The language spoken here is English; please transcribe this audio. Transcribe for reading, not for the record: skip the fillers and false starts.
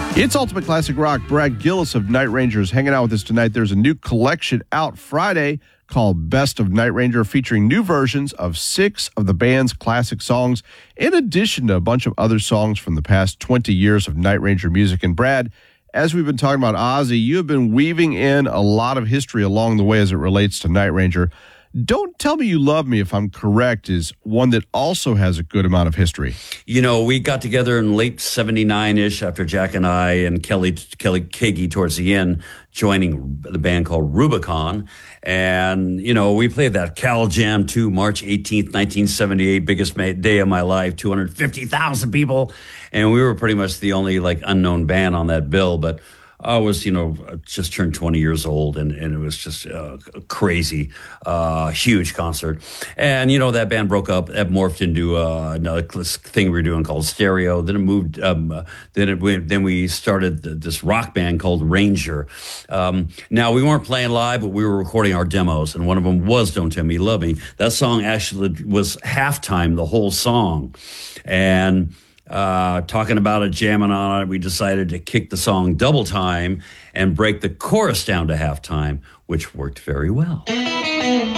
It's Ultimate Classic Rock. Brad Gillis of Night Ranger is hanging out with us tonight. There's a new collection out Friday called Best of Night Ranger, featuring new versions of 6 of the band's classic songs, in addition to a bunch of other songs from the past 20 years of Night Ranger music. And Brad, as we've been talking about Ozzy, you have been weaving in a lot of history along the way as it relates to Night Ranger. Don't Tell Me You Love Me, if I'm correct, is one that also has a good amount of history. You know, we got together in late 79-ish after Jack and I and Kelly Kagi towards the end, joining the band called Rubicon. And, you know, we played that Cal Jam 2, March 18th, 1978, biggest day of my life, 250,000 people. And we were pretty much the only, unknown band on that bill. But I was, just turned 20 years old, and it was just a crazy, huge concert. And, that band broke up. That morphed into another thing we were doing called Stereo. Then it moved, then we started this rock band called Ranger. Now, we weren't playing live, but we were recording our demos, and one of them was Don't Tell Me You Love Me. That song actually was halftime, the whole song. And talking about it, jamming on it, we decided to kick the song double time and break the chorus down to halftime, which worked very well.